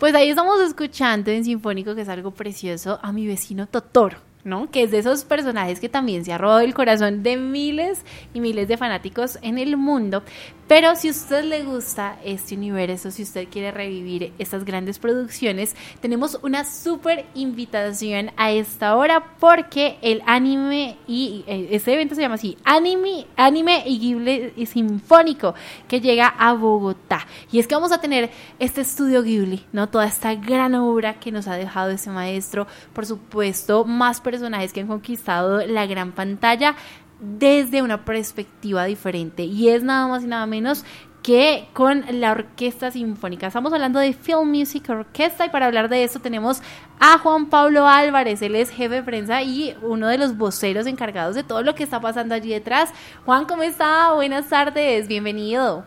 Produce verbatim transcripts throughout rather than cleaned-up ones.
Pues ahí estamos escuchando en Sinfónico, que es algo precioso, a mi vecino Totoro, ¿no? Que es de esos personajes que también se ha robado el corazón de miles y miles de fanáticos en el mundo. Pero si a usted le gusta este universo, si usted quiere revivir estas grandes producciones, tenemos una súper invitación a esta hora, porque el anime y este evento se llama así, Anime, Anime y Ghibli Sinfónico, que llega a Bogotá. Y es que vamos a tener este estudio Ghibli, ¿no? Toda esta gran obra que nos ha dejado este maestro, por supuesto, más personajes que han conquistado la gran pantalla desde una perspectiva diferente, y es nada más y nada menos que con la Orquesta Sinfónica. Estamos hablando de Film Music Orquesta, y para hablar de eso tenemos a Juan Pablo Álvarez. Él es jefe de prensa y uno de los voceros encargados de todo lo que está pasando allí detrás. Juan, ¿cómo está? Buenas tardes, bienvenido.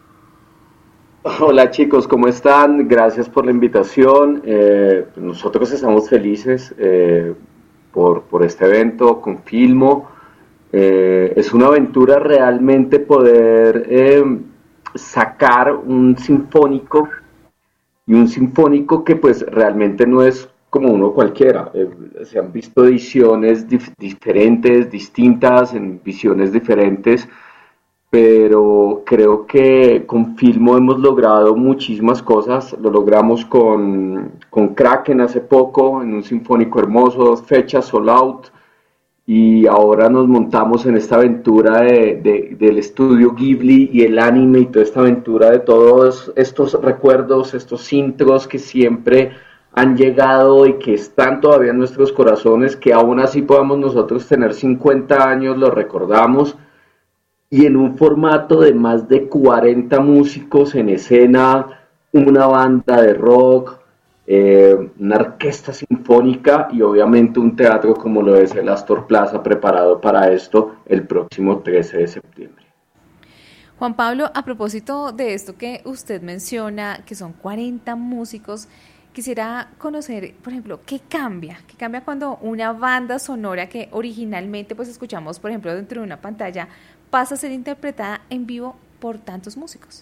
Hola chicos, ¿cómo están? Gracias por la invitación. Eh, nosotros estamos felices eh, por, por este evento con Filmo. Eh, es una aventura realmente poder eh, sacar un sinfónico, y un sinfónico que pues realmente no es como uno cualquiera. Eh, se han visto ediciones dif- diferentes, distintas, en visiones diferentes, pero creo que con Filmo hemos logrado muchísimas cosas. Lo logramos con, con Kraken hace poco, en un sinfónico hermoso, dos fechas, sold out. Y ahora nos montamos en esta aventura de, de, del estudio Ghibli y el anime, y toda esta aventura de todos estos recuerdos, estos intros que siempre han llegado y que están todavía en nuestros corazones, que aún así podamos nosotros tener cincuenta años, los recordamos, y en un formato de más de cuarenta músicos en escena, una banda de rock, Eh, una orquesta sinfónica y obviamente un teatro como lo es el Astor Plaza, preparado para esto el próximo trece de septiembre. Juan Pablo, a propósito de esto que usted menciona, que son cuarenta músicos, quisiera conocer, por ejemplo, ¿qué cambia? ¿Qué cambia cuando una banda sonora que originalmente pues escuchamos, por ejemplo, dentro de una pantalla, pasa a ser interpretada en vivo por tantos músicos?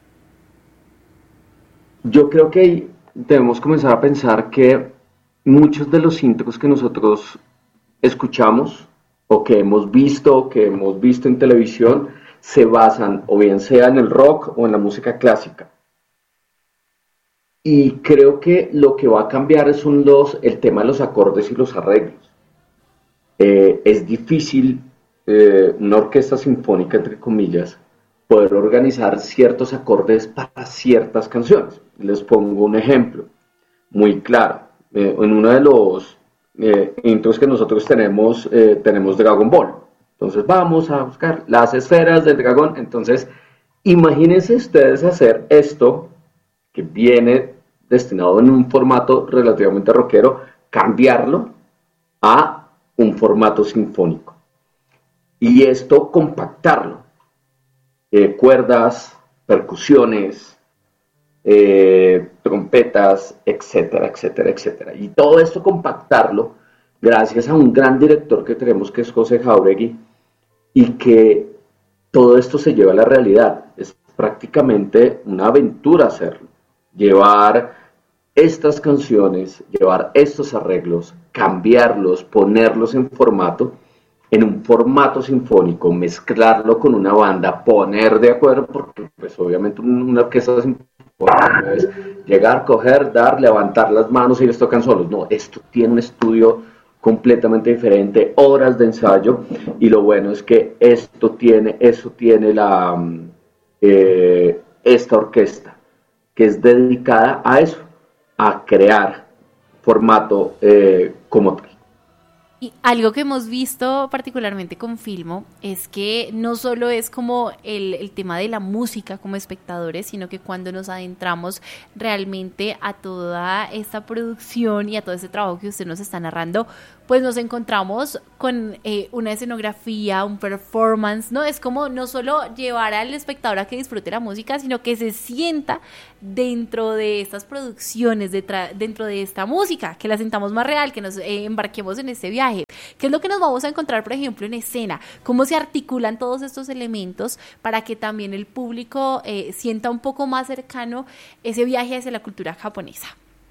Yo creo que debemos comenzar a pensar que muchos de los intros que nosotros escuchamos o que hemos visto o que hemos visto en televisión se basan o bien sea en el rock o en la música clásica. Y creo que lo que va a cambiar son los, el tema de los acordes y los arreglos. Eh, es difícil eh, una orquesta sinfónica, entre comillas, poder organizar ciertos acordes para ciertas canciones. Les pongo un ejemplo muy claro. Eh, en uno de los eh, intros que nosotros tenemos, eh, tenemos Dragon Ball. Entonces vamos a buscar las esferas del dragón. Entonces, imagínense ustedes hacer esto, que viene destinado en un formato relativamente rockero, cambiarlo a un formato sinfónico. Y esto compactarlo. Eh, cuerdas, percusiones, eh, trompetas, etcétera, etcétera, etcétera. Y todo esto compactarlo gracias a un gran director que tenemos, que es José Jauregui, y que todo esto se lleva a la realidad. Es prácticamente una aventura hacerlo. Llevar estas canciones, llevar estos arreglos, cambiarlos, ponerlos en formato, en un formato sinfónico, mezclarlo con una banda, poner de acuerdo, porque pues obviamente una orquesta sinfónica no es llegar, coger, dar, levantar las manos y les tocan solos. No, esto tiene un estudio completamente diferente, horas de ensayo, y lo bueno es que esto tiene, eso tiene la, eh, esta orquesta, que es dedicada a eso, a crear formato eh, como tal. Y algo que hemos visto particularmente con Filmo es que no solo es como el, el tema de la música como espectadores, sino que cuando nos adentramos realmente a toda esta producción y a todo ese trabajo que usted nos está narrando, pues nos encontramos con eh, una escenografía, un performance, ¿no? Es como no solo llevar al espectador a que disfrute la música, sino que se sienta dentro de estas producciones, de dentro de esta música, que la sintamos más real, que nos eh, embarquemos en este viaje. ¿Qué es lo que nos vamos a encontrar, por ejemplo, en escena? ¿Cómo se articulan todos estos elementos para que también el público eh, sienta un poco más cercano ese viaje hacia la cultura japonesa?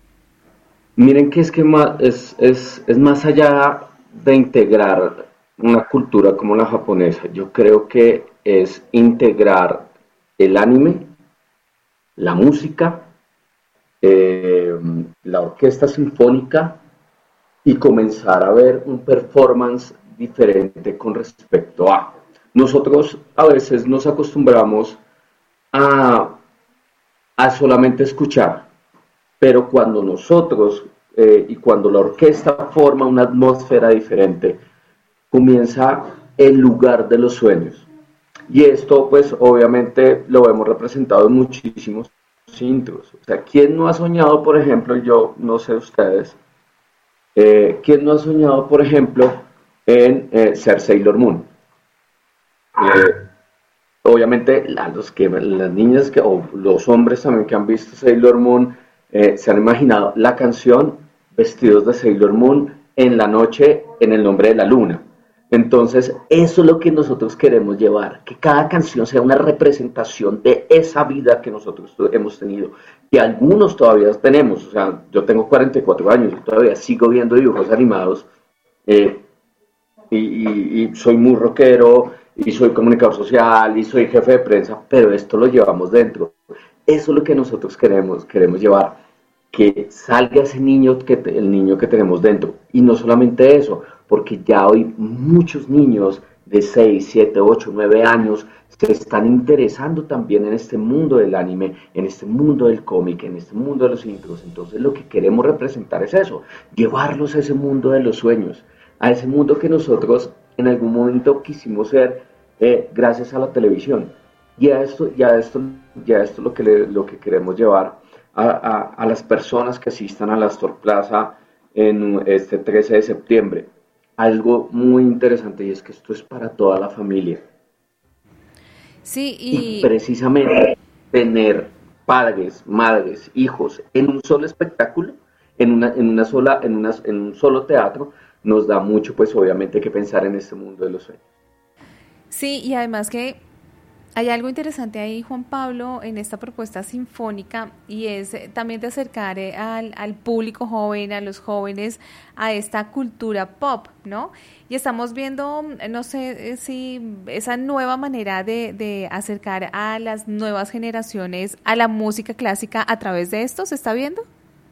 Miren que es que más, es, es, es más allá de integrar una cultura como la japonesa. Yo creo que es integrar el anime, la música, eh, la orquesta sinfónica y comenzar a ver un performance diferente con respecto a. Nosotros a veces nos acostumbramos a, a solamente escuchar, pero cuando nosotros eh, y cuando la orquesta forma una atmósfera diferente, comienza el lugar de los sueños. Y esto, pues, obviamente lo hemos representado en muchísimos intros. O sea, ¿quién no ha soñado, por ejemplo, yo no sé ustedes, eh, ¿quién no ha soñado, por ejemplo, en eh, ser Sailor Moon? Eh, obviamente, la, los que, las niñas que, o los hombres también que han visto Sailor Moon, eh, se han imaginado la canción vestidos de Sailor Moon en la noche en el nombre de la luna. Entonces, eso es lo que nosotros queremos llevar, que cada canción sea una representación de esa vida que nosotros hemos tenido, que algunos todavía tenemos. O sea, yo tengo cuarenta y cuatro años y todavía sigo viendo dibujos animados, eh, y, y, y soy muy rockero, y soy comunicador social, y soy jefe de prensa, pero esto lo llevamos dentro. Eso es lo que nosotros queremos, queremos llevar, que salga ese niño, que te, el niño que tenemos dentro. Y no solamente eso, porque ya hoy muchos niños de seis, siete, ocho, nueve años se están interesando también en este mundo del anime, en este mundo del cómic, en este mundo de los intros. Entonces lo que queremos representar es eso, llevarlos a ese mundo de los sueños, a ese mundo que nosotros en algún momento quisimos ser eh, gracias a la televisión. Y a esto, ya esto, ya esto lo que le, lo que queremos llevar a, a, a las personas que asistan a la Astor Plaza en este trece de septiembre. Algo muy interesante, y es que esto es para toda la familia. Sí, y... y precisamente tener padres, madres, hijos en un solo espectáculo, en una, en una sola, en una, en un solo teatro, nos da mucho, pues obviamente, que pensar en este mundo de los sueños. Sí, y además que hay algo interesante ahí, Juan Pablo, en esta propuesta sinfónica, y es también de acercar al, al público joven, a los jóvenes, a esta cultura pop, ¿no? Y estamos viendo, no sé si esa nueva manera de, de acercar a las nuevas generaciones a la música clásica a través de esto, ¿se está viendo?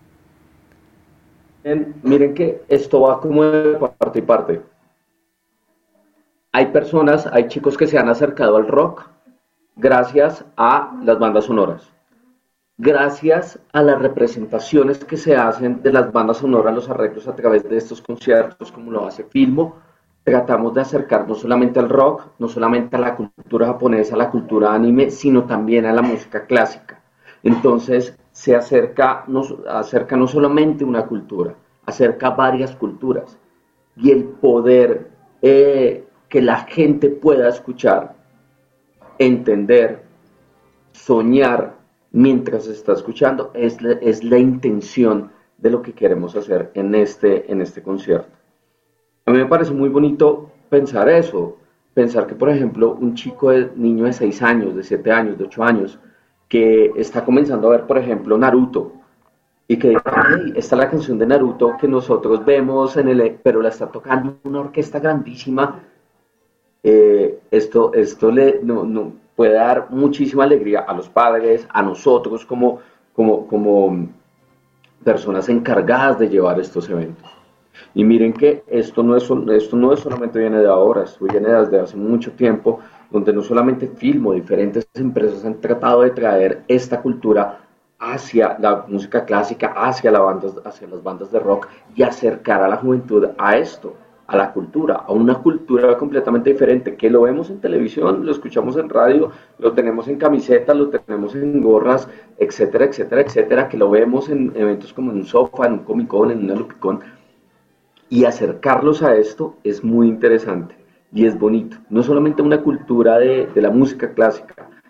Miren, miren que esto va como de parte y parte. Hay personas, hay chicos que se han acercado al rock gracias a las bandas sonoras, gracias a las representaciones que se hacen de las bandas sonoras, los arreglos a través de estos conciertos, como lo hace Filmo. Tratamos de acercar no solamente al rock, no solamente a la cultura japonesa, a la cultura anime, sino también a la música clásica. Entonces se acerca no, acerca no solamente una cultura, acerca varias culturas, y el poder eh, que la gente pueda escuchar, entender, soñar mientras está escuchando, es la, es la intención de lo que queremos hacer en este, en este concierto. A mí me parece muy bonito pensar eso, pensar que, por ejemplo, un chico, de, niño de seis años, de siete años, de ocho años, que está comenzando a ver, por ejemplo, Naruto, y que diga, hey, esta es la canción de Naruto que nosotros vemos en el, pero la está tocando una orquesta grandísima. Eh, esto, esto le no, no, puede dar muchísima alegría a los padres, a nosotros como, como, como personas encargadas de llevar estos eventos. Y miren que esto no es, esto no es solamente viene de ahora, esto viene desde hace mucho tiempo, donde no solamente Filmo, diferentes empresas han tratado de traer esta cultura hacia la música clásica, hacia, la banda, hacia las bandas de rock, y acercar a la juventud a esto, a la cultura, a una cultura completamente diferente, que lo vemos en televisión, lo escuchamos en radio, lo tenemos en camisetas, lo tenemos en gorras, etcétera, etcétera, etcétera, que lo vemos en eventos como en un sofá, en un Comic Con, en una Lupicon, y acercarlos a esto es muy interesante y es bonito. No solamente una cultura de, de la música clásica,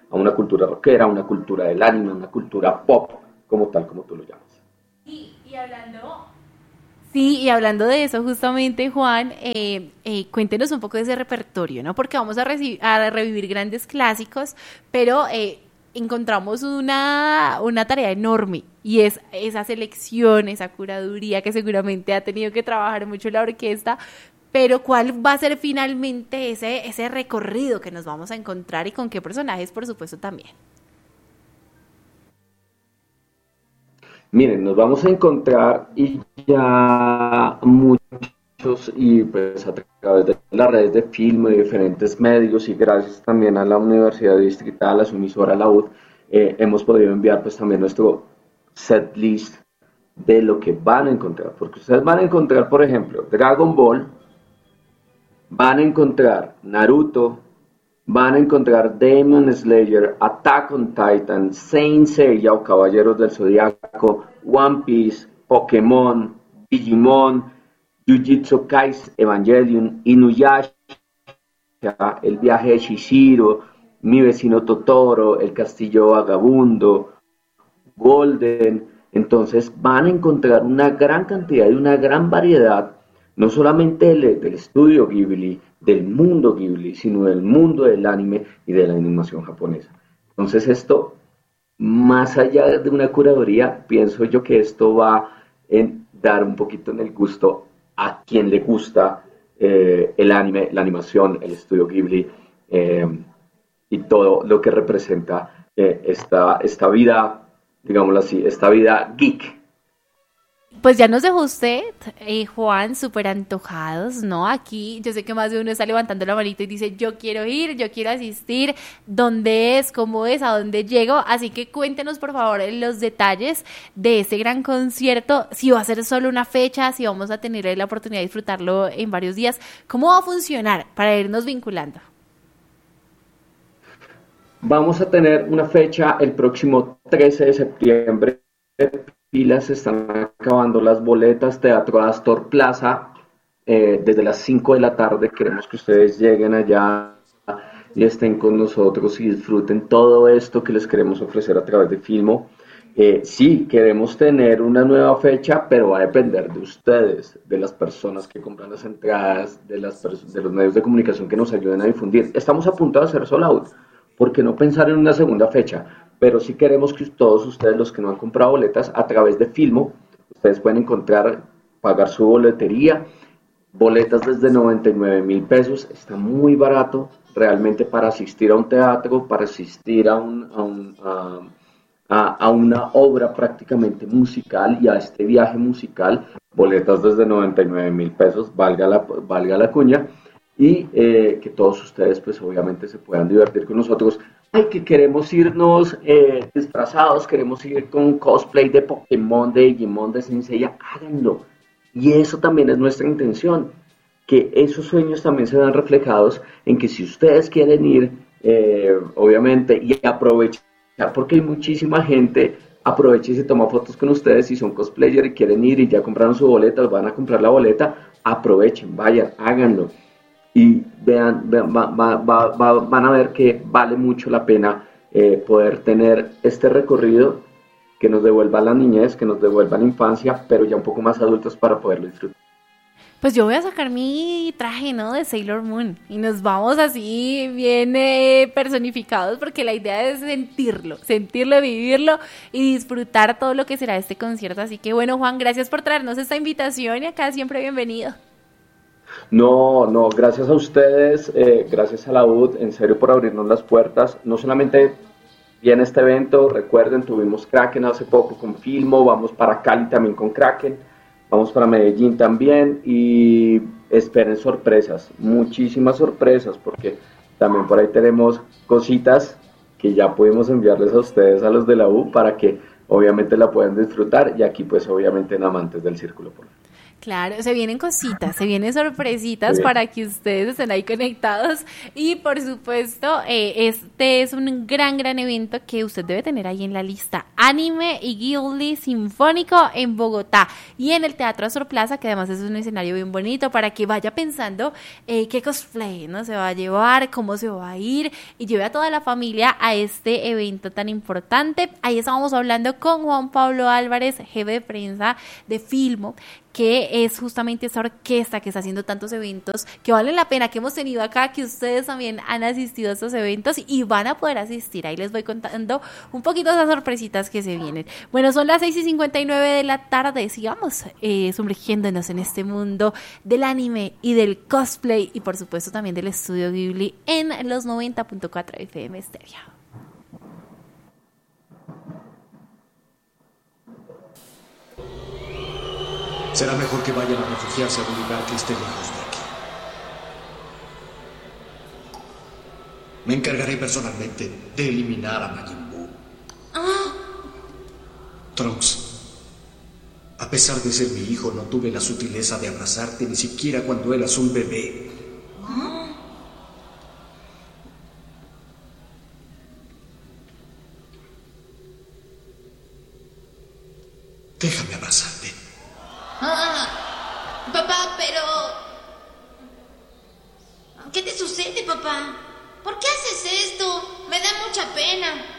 a una cultura rockera, a una cultura del anime, a una cultura pop, como tal, como tú lo llamas. Y, y hablando... Sí, y hablando de eso justamente, Juan, eh, eh, cuéntenos un poco de ese repertorio, ¿no? Porque vamos a, reci- a revivir grandes clásicos, pero eh, encontramos una, una tarea enorme y es esa selección, esa curaduría que seguramente ha tenido que trabajar mucho la orquesta, pero ¿cuál va a ser finalmente ese, ese recorrido que nos vamos a encontrar y con qué personajes, por supuesto, también? Miren, nos vamos a encontrar y ya muchos, y pues a través de las redes de film y diferentes medios, y gracias también a la Universidad Distrital, a su emisora, la U D, eh, hemos podido enviar pues también nuestro set list de lo que van a encontrar, porque ustedes van a encontrar, por ejemplo, Dragon Ball, van a encontrar Naruto, van a encontrar Demon Slayer, Attack on Titan, Saint Seiya o Caballeros del Zodiaco, One Piece, Pokémon, Digimon, Jujutsu Kaisen, Evangelion, Inuyasha, El viaje de Chihiro, Mi vecino Totoro, El castillo vagabundo, Golden. Entonces van a encontrar una gran cantidad y una gran variedad, no solamente del, del estudio Ghibli, del mundo Ghibli, sino del mundo del anime y de la animación japonesa. Entonces esto, más allá de una curaduría, pienso yo que esto va en dar un poquito en el gusto a quien le gusta eh, el anime, la animación, el estudio Ghibli eh, y todo lo que representa eh, esta, esta vida, digámoslo así, esta vida geek. Pues ya nos dejó usted, eh, Juan, súper antojados, ¿no? Aquí yo sé que más de uno está levantando la manita y dice, yo quiero ir, yo quiero asistir, ¿dónde es? ¿Cómo es? ¿A dónde llego? Así que cuéntenos, por favor, los detalles de este gran concierto, si va a ser solo una fecha, si vamos a tener la oportunidad de disfrutarlo en varios días, ¿cómo va a funcionar para irnos vinculando? Vamos a tener una fecha el próximo trece de septiembre. Pilas, se están acabando las boletas, Teatro Astor Plaza, eh, desde las cinco de la tarde. Queremos que ustedes lleguen allá y estén con nosotros y disfruten todo esto que les queremos ofrecer a través de Filmo. Eh, sí, queremos tener una nueva fecha, pero va a depender de ustedes, de las personas que compran las entradas, de, las de los medios de comunicación que nos ayuden a difundir. Estamos a punto de hacer sold out, ¿por qué no pensar en una segunda fecha? Pero sí queremos que todos ustedes, los que no han comprado boletas, a través de Filmo, ustedes pueden encontrar, pagar su boletería, boletas desde noventa y nueve mil pesos, está muy barato realmente para asistir a un teatro, para asistir a, un, a, un, a, a, a una obra prácticamente musical y a este viaje musical, boletas desde noventa y nueve mil pesos, valga la, valga la cuña, y eh, que todos ustedes pues obviamente se puedan divertir con nosotros. Ay, que queremos irnos eh, disfrazados, queremos ir con cosplay de Pokémon, de Digimon, de Saint Seiya, háganlo. Y eso también es nuestra intención, que esos sueños también se vean reflejados en que si ustedes quieren ir, eh, obviamente, y aprovechar, porque hay muchísima gente, aprovecha y se toma fotos con ustedes, si son cosplayer y quieren ir y ya compraron su boleta, van a comprar la boleta, aprovechen, vayan, háganlo. Y vean, vean va, va, va, va, van a ver que vale mucho la pena eh, poder tener este recorrido que nos devuelva la niñez, que nos devuelva la infancia, pero ya un poco más adultos para poderlo disfrutar. Pues yo voy a sacar mi traje, ¿no? De Sailor Moon y nos vamos así bien eh, personificados porque la idea es sentirlo, sentirlo, vivirlo y disfrutar todo lo que será este concierto. Así que bueno, Juan, gracias por traernos esta invitación y acá siempre bienvenido. No, no, gracias a ustedes, eh, gracias a la U D, en serio por abrirnos las puertas. No solamente viene este evento, recuerden, tuvimos Kraken hace poco con Filmo, vamos para Cali también con Kraken, vamos para Medellín también y esperen sorpresas, muchísimas sorpresas, porque también por ahí tenemos cositas que ya pudimos enviarles a ustedes, a los de la U, para que obviamente la puedan disfrutar y aquí pues obviamente en Amantes del Círculo Polar. Claro, se vienen cositas, se vienen sorpresitas Sí. para que ustedes estén ahí conectados y por supuesto eh, este es un gran, gran evento que usted debe tener ahí en la lista. Anime y Ghibli Sinfónico en Bogotá y en el Teatro Astor Plaza, que además es un escenario bien bonito para que vaya pensando eh, qué cosplay, ¿no? Se va a llevar, cómo se va a ir y lleve a toda la familia a este evento tan importante. Ahí estábamos hablando con Juan Pablo Álvarez, jefe de prensa de Filmo, que es justamente esa orquesta que está haciendo tantos eventos que valen la pena, que hemos tenido acá, que ustedes también han asistido a estos eventos y van a poder asistir. Ahí les voy contando un poquito de esas sorpresitas que se vienen. Bueno, son las seis y cincuenta y nueve de la tarde, sigamos eh, sumergiéndonos en este mundo del anime y del cosplay y por supuesto también del estudio Ghibli en los noventa punto cuatro F M Stereo. Será mejor que vayan a refugiarse a un lugar que esté lejos de aquí. Me encargaré personalmente de eliminar a Majin Buu. Ah, Trunks, a pesar de ser mi hijo, no tuve la sutileza de abrazarte ni siquiera cuando eras un bebé. Déjame abrazarte. ah, papá, pero... ¿Qué te sucede, papá? ¿Por qué haces esto? Me da mucha pena.